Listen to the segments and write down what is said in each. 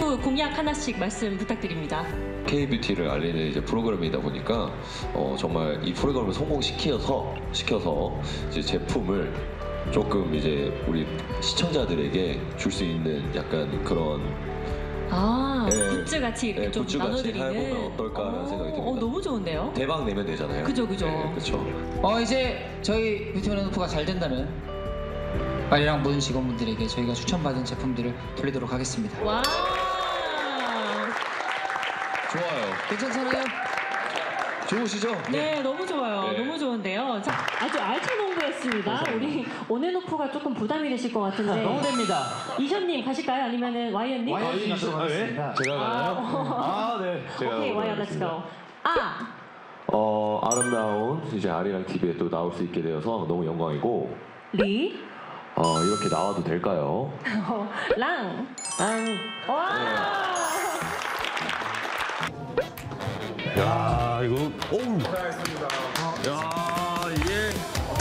또 공약 하나씩 말씀 부탁드립니다. K-뷰티를 알리는 이제 프로그램이다 보니까 정말 이 프로그램을 성공시켜서 이제 제품을 조금 이제 우리 시청자들에게 줄 수 있는 약간 그런 굿즈 같이 이렇게 좀 굿즈 같이 나눠드리는. 해보면 어떨까라는 생각이 듭니다. 너무 좋은데요? 대박 내면 되잖아요. 그죠. 네, 그렇죠. 이제 저희 뷰티맨 오프가 잘 된다면 아리랑 모든 직원분들에게 저희가 추천받은 제품들을 돌리도록 하겠습니다. 와. 좋아요. 괜찮잖아요? 좋으시죠? 네, 너무 좋아요. 네. 너무 좋은데요. 자, 아주 알찬 홍보였습니다. 우리 온앤오프가 조금 부담이 되실 것 같은데. 너무 됩니다. 이션님 가실까요? 아니면은 와이언님? 와이언님 가도록 하겠습니다. 제가 가나요? 네. 제가 오케이, 와이언 렛츠 고. 아름다운 이제 아리랑 TV에 또 나올 수 있게 되어서 너무 영광이고 리? 이렇게 나와도 될까요? 랑. 와. 야 이거 어우. 야 이게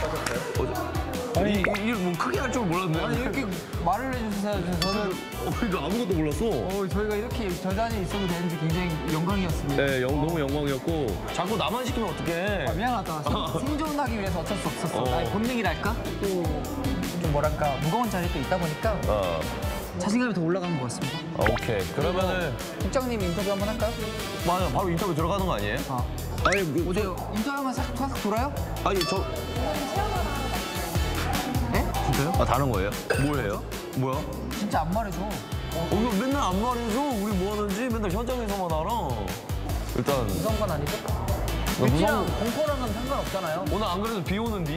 아니 이게 뭐 크게 할 줄 몰랐네. 아니 이렇게 말을 해주셔서 저는 이거 아무것도 몰랐어. 저희가 이렇게 저단이 있어도 되는지 굉장히 영광이었습니다. 네, 너무 영광이었고. 자꾸 나만 시키면 어떡해? 미안하다. 생존하기 위해서 어쩔 수 없었어. 나의 본능이랄까? 좀 뭐랄까 무거운 자리에 또 있다 보니까 자신감이 더 올라간 것 같습니다. 오케이. 그러면은 국장님 인터뷰 한번 할까요? 맞아, 바로 인터뷰 들어가는 거 아니에요? 아니, 어제요? 인터뷰만 싹 돌아요? 아니 저. 네? 진짜요? 다른 거예요? 뭘 해요? 뭐야? 진짜 안 말해줘. 이거 맨날 안 말해줘. 우리 뭐 하는지 맨날 현장에서만 알아. 일단 무서운 건 아니죠? 뷰티랑 공포랑은 상관없잖아요. 오늘 안 그래도 비 오는데?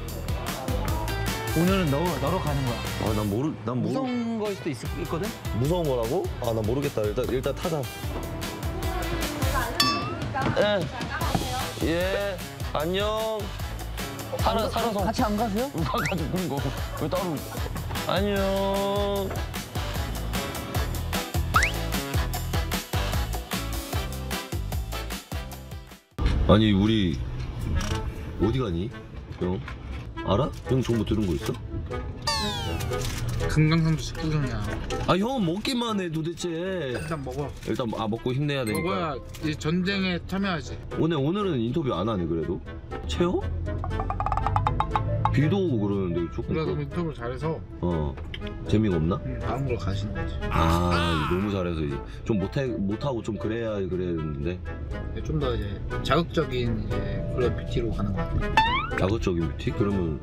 오늘은 너로 가는 거야. 난 무서운 거일 수도 있거든? 무서운 거라고? 난 모르겠다. 일단 타자. 예. 안녕. 살아서. 같이 안 가세요? 가지고 그런 거. 왜 따로. 안녕. 아니 우리 어디 가니? 형 알아? 형 정보 들은 거 있어? 금강산도 식구경이야. 형은 먹기만 해 도대체. 일단 먹어. 일단 먹고 힘내야 되니까. 먹어야 이 전쟁에 참여하지. 오늘은 인터뷰 안 하네 그래도. 채워? 비도 오고 그러는데 조금. 그래도 인터뷰 잘해서 재미가 없나? 다른 걸 가시는 거지. 너무 잘해서 이제 좀 못하고 좀 그래야 그랬는데. 좀 더 이제 자극적인 이제 그런 뷰티로 가는 거 같아. 자극적인 뷰티? 그러면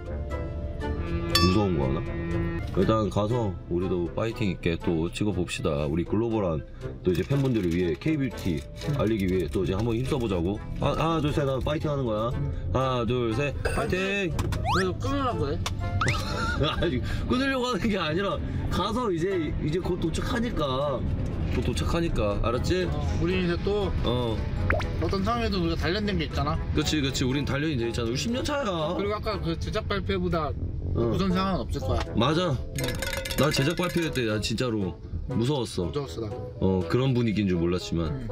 무서운 거 하나? 일단 가서 우리도 파이팅 있게 또 찍어봅시다. 우리 글로벌한 또 이제 팬분들을 위해 K-뷰티 알리기 위해 또 이제 한번 힘써보자고. 하나 둘 셋 하면 파이팅 하는 거야. 하나 둘 셋 파이팅! 그래서 끊으려고 해. 아니 끊으려고 하는 게 아니라 가서 이제 곧 도착하니까 알았지? 우리 이제 또 어떤 상황에도 우리가 단련된 게 있잖아. 그치 우린 단련이 돼 있잖아. 우리 10년 차야. 그리고 아까 그 제작 발표보다 우선 상황은 없을 거야. 맞아. 나 제작 발표회 때 난 진짜로 무서웠어. 무서웠어 나도. 그런 분위기인 줄 몰랐지만.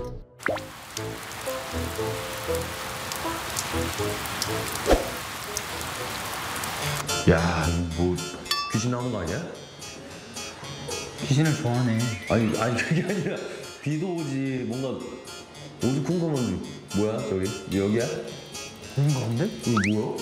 야, 뭐 귀신 나오는 거 아니야? 귀신을 좋아하네. 아니 그게 아니라 비도 오지 뭔가 어두컴컴한 뭐야 저기 여기야? 그런 거 같은데? 이거 뭐야?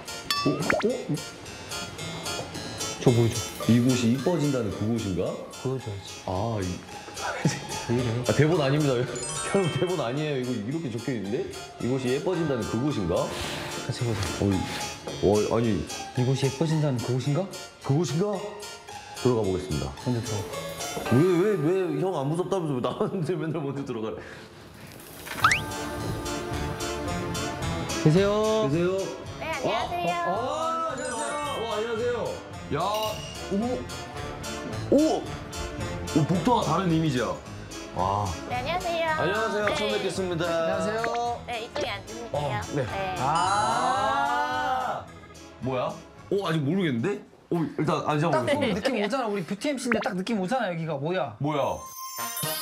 저 보여줘. 이곳이 이뻐진다는 그곳인가? 보여줘야지. 대본 아닙니다. 여러분 대본 아니에요. 이거 이렇게 적혀 있는데 이곳이 예뻐진다는 그곳인가? 같이 보자. 아니 이곳이 예뻐진다는 그곳인가? 그곳인가? 들어가 보겠습니다. 먼저 들어가. 왜 형 안 무섭다면서 왜 나한테 맨날 먼저 들어가? 계세요. 계세요? 네, 안녕하세요. 안녕하세요. 안녕하세요. 야, 오, 복도와 다른 이미지야. 와. 네, 안녕하세요. 안녕하세요. 네. 처음 뵙겠습니다. 안녕하세요. 네, 이쪽에 앉으실게요. 네. 뭐야? 아직 모르겠는데? 일단 딱 앉아보겠습니다. 느낌 오잖아. 우리 뷰티 MC인데 딱 느낌 오잖아. 여기가 뭐야? 뭐야?